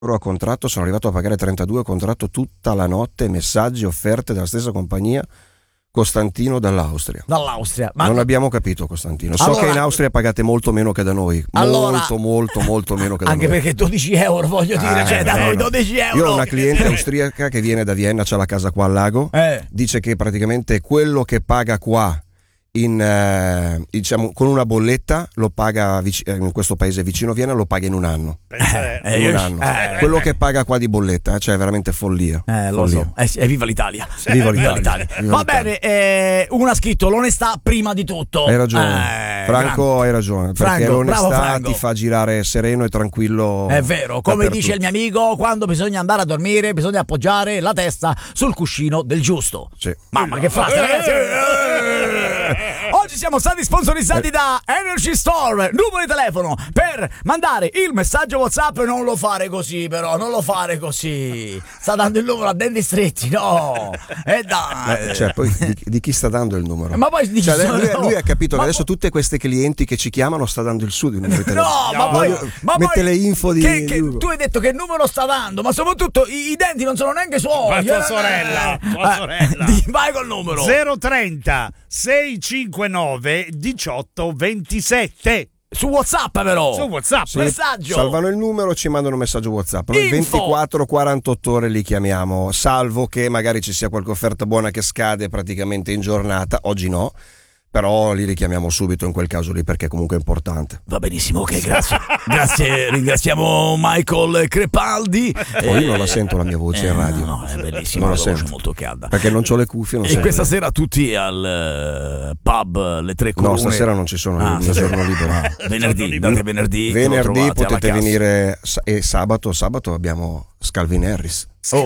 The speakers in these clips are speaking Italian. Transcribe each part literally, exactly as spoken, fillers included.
a contratto, sono arrivato a pagare trentadue a contratto tutta la notte, messaggi, offerte della stessa compagnia. Costantino dall'Austria. Dall'Austria. Ma non abbiamo capito Costantino. So allora, che in Austria pagate molto meno che da noi. Allora, molto, molto, molto meno che da anche noi. Anche perché dodici euro, voglio dire, ah, cioè da noi dodici euro. Io ho una cliente austriaca che viene da Vienna, c'ha la casa qua al lago. Eh. Dice che praticamente quello che paga qua in eh, diciamo con una bolletta lo paga vic- in questo paese vicino Vienna lo paga in un anno. Eh, in un eh, anno. Eh, quello che paga qua di bolletta, cioè è veramente follia. Eh, lo follia. so. Eh, eh, viva l'Italia. Viva l'Italia. Viva l'Italia. Viva Va l'Italia. bene, eh, uno ha scritto l'onestà prima di tutto. Hai ragione. Eh, Franco, grande. hai ragione, perché Franco, l'onestà bravo Franco. ti fa girare sereno e tranquillo. È vero, come dice il mio amico, quando bisogna andare a dormire bisogna appoggiare la testa sul cuscino del giusto. Sì. Mamma che frase, ragazzi! Oggi siamo stati sponsorizzati da Energy Store. Numero di telefono per mandare il messaggio WhatsApp. Non lo fare così, però, non lo fare così. Sta dando il numero a denti stretti, no? E dai. Eh, cioè, poi di, di chi sta dando il numero? Ma poi di cioè, chi lui, sono? lui ha capito Ma che adesso po- tutte queste clienti che ci chiamano sta dando il suo di numero di telefono. No, ma poi, ma mette poi le info di, che, che, di tu hai detto che numero sta dando, ma soprattutto i, i denti non sono neanche suoi. Ma tua sorella, tua Eh, sorella. di- vai col numero. zero trenta seicentocinquantanove diciotto ventisette. Su WhatsApp però. Su WhatsApp. Sì, Messaggio. salvano il numero, ci mandano un messaggio WhatsApp. Noi Info. ventiquattro quarantotto ore li chiamiamo, salvo che magari ci sia qualche offerta buona che scade praticamente in giornata. Oggi no, però li richiamiamo subito in quel caso lì perché comunque è importante. Va benissimo, ok, grazie. Grazie, ringraziamo Michael Crepaldi. Oh, io non la sento la mia voce Eh, in radio. No, è bellissima, Non la la voce sento. molto calda. Perché non c'ho le cuffie, non E sento. questa sera tutti al eh, pub Le Tre Corone. No, stasera non ci sono, Ah, il mio stasera. giorno libero. Ah, venerdì, date venerdì. che lo Venerdì trovate alla potete cassa. venire sa- e sabato, sabato abbiamo Scalvin Harris. Oh.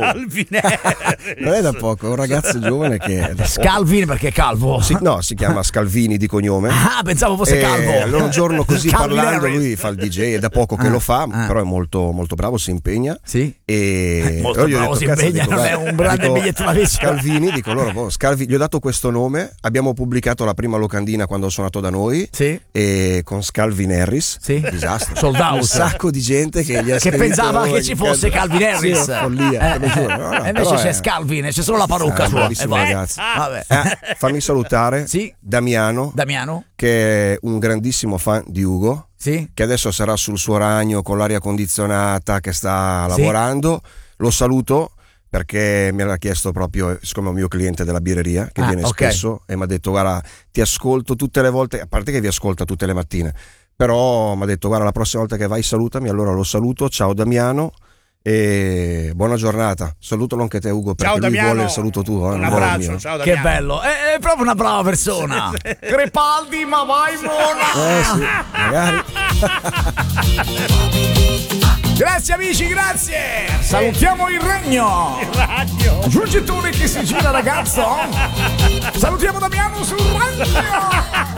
Non è da poco, è un ragazzo giovane che Scalvin perché è calvo. Si- no, si chiama Scalvini di cognome. Ah, pensavo fosse E calvo. allora un giorno così Calvin parlando Harris. lui fa il D J, è da poco che Ah, lo fa, ah. però è molto molto bravo, si impegna. Sì. E Molto allora gli ho bravo, detto, si "Cazzo", impegna, dico, vabbè, guarda, un grande dico, biglietto da visita. Scalvini, dico loro, boh, Scalvi- gli ho dato questo nome, abbiamo pubblicato la prima locandina quando ho suonato da noi. Sì. E con Scalvin Harris, Sì. disastro. Sold out. Un sacco di gente che gli ha Che scritto pensava "Oh, che ci fosse Calvin Harris. Sì, è follia, te lo giuro. No, no, e però invece c'è è- Scalvin, c'è solo la parrucca Eh, sua. bravissimo E vai. ragazzo. Vabbè. Eh, fammi salutare Sì. Damiano, Damiano? che è un grandissimo fan di Ugo, Sì. che adesso sarà sul suo ragno con l'aria condizionata che sta Sì. lavorando. Lo saluto perché me l'ha chiesto proprio, siccome è un mio cliente della birreria che Ah, viene ok. spesso, e mi ha detto guarda ti ascolto tutte le volte, a parte che vi ascolta tutte le mattine, però mi ha detto guarda la prossima volta che vai salutami. Allora lo saluto, ciao Damiano e buona giornata. Salutalo anche te Ugo, perché Ciao, lui Damiano. vuole il saluto tuo, eh, Un non vuole il abbraccio, mio. ciao Che Damiano. bello, è, è proprio una brava persona. Crepaldi, ma vai Mona. Eh sì, magari. Grazie amici, grazie. Salutiamo il regno. Radio. Giungetore che si gira ragazzo. Salutiamo Damiano sul regno.